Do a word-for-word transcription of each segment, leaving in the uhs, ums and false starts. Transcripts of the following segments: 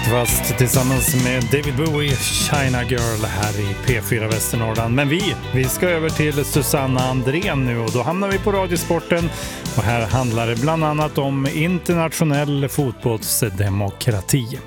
Fast tillsammans med David Bowie, China Girl här i P fyra Västernorrland. Men vi, vi ska över till Susanna Andrén nu och då hamnar vi på Radiosporten. Och här handlar det bland annat om internationell fotbollsdemokrati.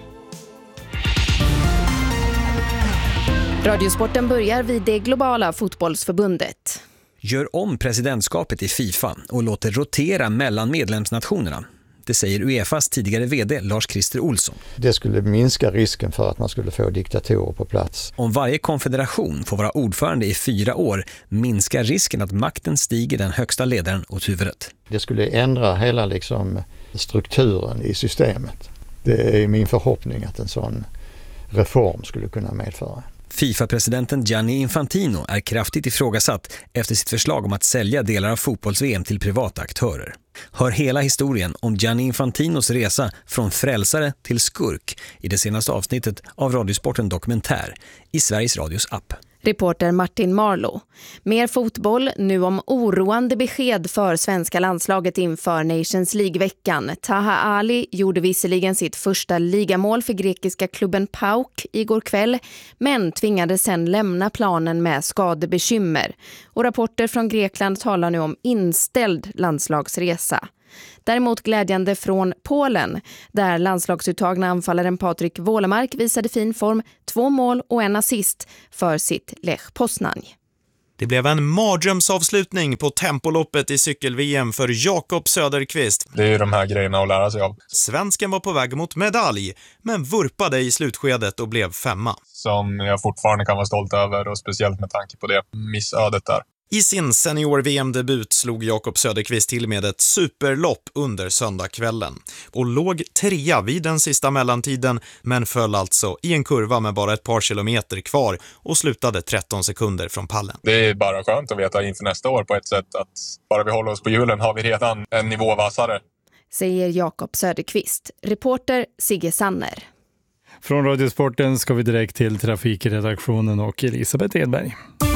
Radiosporten börjar vid det globala fotbollsförbundet. Gör om presidentskapet i FIFA och låter rotera mellan medlemsnationerna. Det säger UEFAs tidigare vd Lars-Christer Olsson. Det skulle minska risken för att man skulle få diktatorer på plats. Om varje konfederation får vara ordförande i fyra år minskar risken att makten stiger den högsta ledaren åt huvudet. Det skulle ändra hela liksom strukturen i systemet. Det är min förhoppning att en sån reform skulle kunna medföra. FIFA-presidenten Gianni Infantino är kraftigt ifrågasatt efter sitt förslag om att sälja delar av fotbolls-V M till privata aktörer. Hör hela historien om Gianni Infantinos resa från frälsare till skurk i det senaste avsnittet av Radiosporten Dokumentär i Sveriges Radios app. Reporter Martin Marlow. Mer fotboll, nu om oroande besked för svenska landslaget inför Nations League-veckan. Taha Ali gjorde visserligen sitt första ligamål för grekiska klubben P A O K igår kväll, men tvingades sedan lämna planen med skadebekymmer. Och rapporter från Grekland talar nu om inställd landslagsresa. Däremot glädjande från Polen, där landslagsuttagna anfallaren Patryk Wålemark visade fin form, två mål och en assist för sitt Lech Poznań. Det blev en mardrömsavslutning på tempoloppet i cykel-V M för Jakob Söderqvist. Det är ju de här grejerna att lära sig av. Svensken var på väg mot medalj, men vurpade i slutskedet och blev femma. Som jag fortfarande kan vara stolt över och speciellt med tanke på det missödet där. I sin senior-V M-debut slog Jakob Söderqvist till med ett superlopp under söndagskvällen och låg trea vid den sista mellantiden, men föll alltså i en kurva med bara ett par kilometer kvar och slutade tretton sekunder från pallen. Det är bara skönt att veta inför nästa år på ett sätt att bara vi håller oss på hjulen har vi redan en nivå vassare. Säger Jakob Söderqvist. Reporter Sigge Sanner. Från Radiosporten ska vi direkt till trafikredaktionen och Elisabeth Edberg.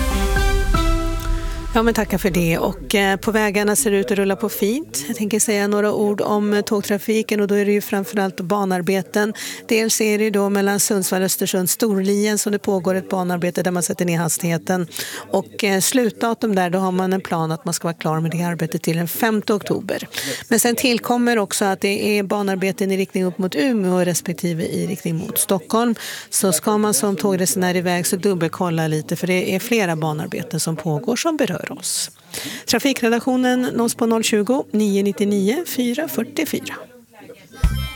Ja, men tackar för det. Och eh, på vägarna ser det ut att rulla på fint. Jag tänker säga några ord om eh, tågtrafiken och då är det ju framförallt banarbeten. Dels är det då mellan Sundsvall och Östersund Storlien som det pågår ett banarbete där man sätter ner hastigheten. Och eh, slutdatum där, då har man en plan att man ska vara klar med det arbetet till den femte oktober. Men sen tillkommer också att det är banarbeten i riktning upp mot Umeå respektive i riktning mot Stockholm. Så ska man som tågresenär iväg så dubbelkolla lite, för det är flera banarbeten som pågår som berör oss. Trafikredaktionen nås på noll tjugo, nio nio nio, fyra fyra fyra.